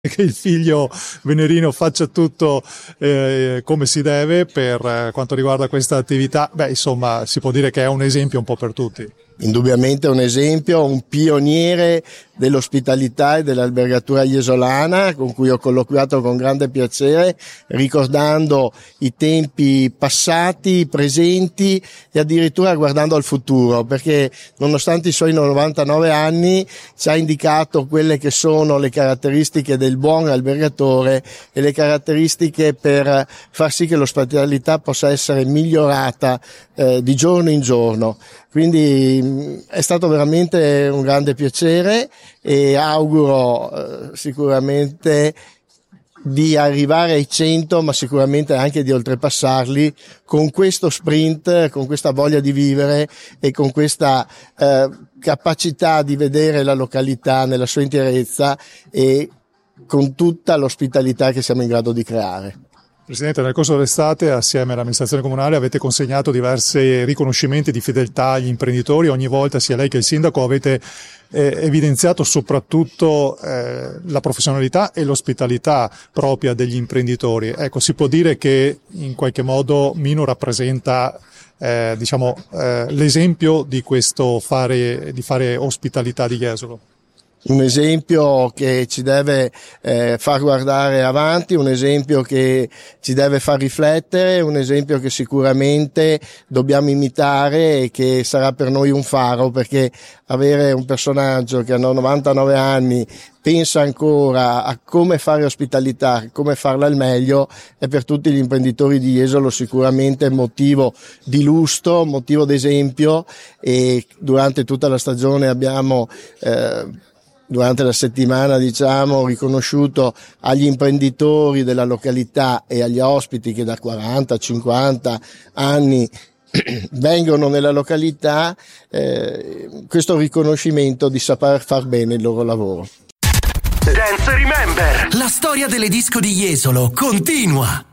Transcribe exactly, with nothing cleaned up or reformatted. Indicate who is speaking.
Speaker 1: che il figlio Venerino faccia tutto eh, come si deve per eh, quanto riguarda questa attività. Beh, insomma, si può dire che è un esempio un po' per tutti.
Speaker 2: Indubbiamente un esempio, un pioniere dell'ospitalità e dell'albergatura iesolana, con cui ho colloquiato con grande piacere, ricordando i tempi passati, presenti e addirittura guardando al futuro, perché nonostante i suoi novantanove anni ci ha indicato quelle che sono le caratteristiche del buon albergatore e le caratteristiche per far sì che l'ospitalità possa essere migliorata eh, di giorno in giorno. Quindi è stato veramente un grande piacere e auguro eh, sicuramente di arrivare ai cento, ma sicuramente anche di oltrepassarli con questo sprint, con questa voglia di vivere e con questa eh, capacità di vedere la località nella sua interezza e con tutta l'ospitalità che siamo in grado di creare.
Speaker 1: Presidente, nel corso dell'estate, assieme all'amministrazione comunale, avete consegnato diversi riconoscimenti di fedeltà agli imprenditori. Ogni volta, sia lei che il sindaco, avete eh, evidenziato soprattutto eh, la professionalità e l'ospitalità propria degli imprenditori. Ecco, si può dire che in qualche modo Mino rappresenta eh, diciamo, eh, l'esempio di questo fare, di fare ospitalità di Jesolo.
Speaker 2: Un esempio che ci deve eh, far guardare avanti, un esempio che ci deve far riflettere, un esempio che sicuramente dobbiamo imitare e che sarà per noi un faro, perché avere un personaggio che a novantanove anni pensa ancora a come fare ospitalità, come farla al meglio, è per tutti gli imprenditori di Jesolo sicuramente motivo di lustro, motivo d'esempio, e durante tutta la stagione abbiamo eh, durante la settimana, diciamo, riconosciuto agli imprenditori della località e agli ospiti che da quaranta cinquanta anni vengono nella località eh, questo riconoscimento di saper far bene il loro lavoro.
Speaker 3: Dance Remember. La storia delle disco di Jesolo continua.